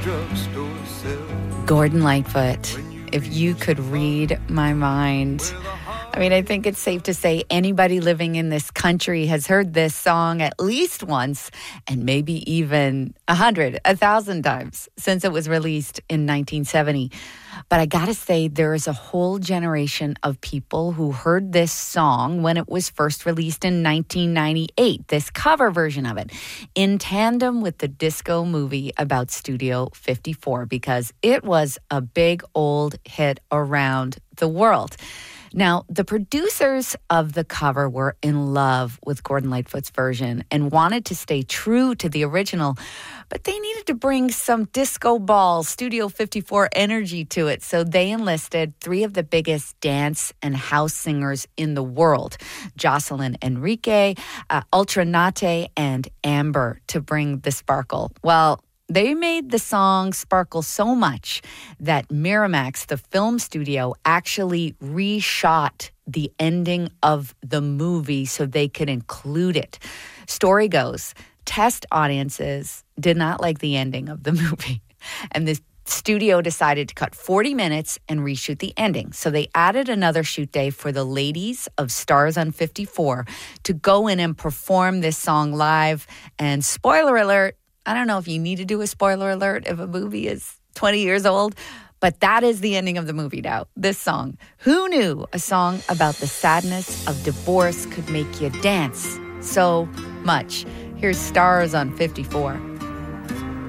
drugstore sell. Gordon Lightfoot, if you could read my mind. I mean, I think it's safe to say anybody living in this country has heard this song at least once, and maybe even 100, 1,000 times since it was released in 1970. But I gotta say, there is a whole generation of people who heard this song when it was first released in 1998, this cover version of it, in tandem with the disco movie about Studio 54, because it was a big old hit around the world. Now, the producers of the cover were in love with Gordon Lightfoot's version and wanted to stay true to the original, but they needed to bring some disco ball, Studio 54 energy to it, so they enlisted three of the biggest dance and house singers in the world, Jocelyn Enrique, Ultra Nate, and Amber, to bring the sparkle. Well, they made the song sparkle so much that Miramax, the film studio, actually reshot the ending of the movie so they could include it. Story goes, test audiences did not like the ending of the movie, and the studio decided to cut 40 minutes and reshoot the ending. So they added another shoot day for the ladies of Stars on 54 to go in and perform this song live. And spoiler alert, I don't know if you need to do a spoiler alert if a movie is 20 years old, but that is the ending of the movie now. This song. Who knew a song about the sadness of divorce could make you dance so much? Here's Stars on 54.